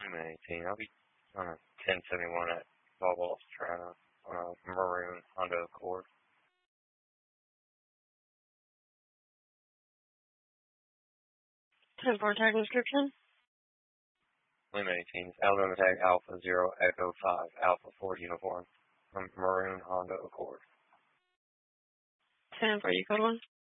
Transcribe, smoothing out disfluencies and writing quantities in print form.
Lima 18. I'll be on a 1071 at Volvo Strata on a maroon Honda Accord. 10-4 tag description. Lima 18. Alabama tag Alpha 0 Echo 5 Alpha 4 uniform. Maroon Honda Accord. 10-4, you code 1.